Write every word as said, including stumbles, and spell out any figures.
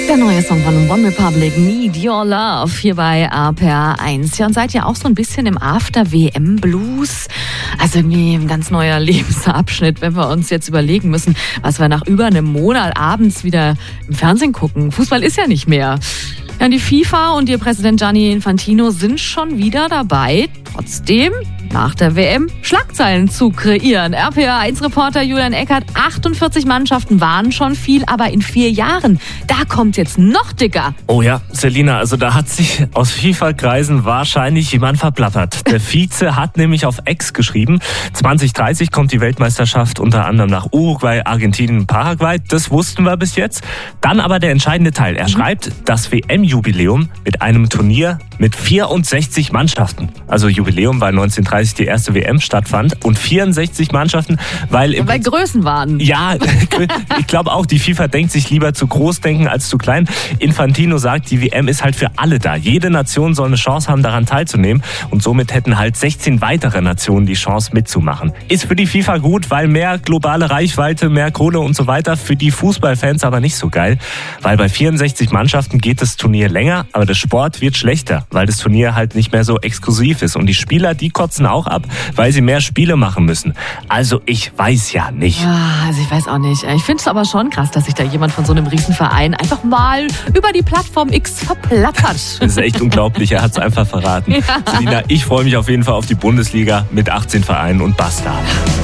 Der neue Song von One Republic, Need Your Love, hier bei R P R eins. Ja, und seid ihr auch so ein bisschen im After-W M-Blues? Also irgendwie ein ganz neuer Lebensabschnitt, wenn wir uns jetzt überlegen müssen, was wir nach über einem Monat abends wieder im Fernsehen gucken. Fußball ist ja nicht mehr. Ja, die FIFA und ihr Präsident Gianni Infantino sind schon wieder dabei, trotzdem nach der W M Schlagzeilen zu kreieren. R P R eins Reporter Julian Eckert, achtundvierzig Mannschaften waren schon viel, aber in vier Jahren, da kommt jetzt noch dicker. Oh ja, Selina, also da hat sich aus FIFA-Kreisen wahrscheinlich jemand verplappert. Der Vize hat nämlich auf X geschrieben, zwanzig dreißig kommt die Weltmeisterschaft unter anderem nach Uruguay, Argentinien und Paraguay. Das wussten wir bis jetzt. Dann aber der entscheidende Teil. Er mhm. schreibt, das W M-Jubiläum mit einem Turnier mit vierundsechzig Mannschaften. Also Jubiläum, weil neunzehnhundertdreißig die erste W M stattfand und vierundsechzig Mannschaften, weil... Weil Größen waren. Ja, ich glaube auch, die FIFA denkt sich lieber zu groß denken als zu klein. Infantino sagt, die W M ist halt für alle da. Jede Nation soll eine Chance haben, daran teilzunehmen und somit hätten halt sechzehn weitere Nationen die Chance mitzumachen. Ist für die FIFA gut, weil mehr globale Reichweite, mehr Kohle und so weiter, für die Fußballfans aber nicht so geil, weil bei vierundsechzig Mannschaften geht das Turnier länger, aber der Sport wird schlechter, weil das Turnier halt nicht mehr so exklusiv ist und die Spieler, die kotzen auch ab, weil sie mehr Spiele machen müssen. Also ich weiß ja nicht. Ja, also ich weiß auch nicht. Ich finde es aber schon krass, dass sich da jemand von so einem Riesenverein einfach mal über die Plattform X verplappert. Das ist echt unglaublich, er hat es einfach verraten. Ja. Selina, ich freue mich auf jeden Fall auf die Bundesliga mit achtzehn Vereinen und basta.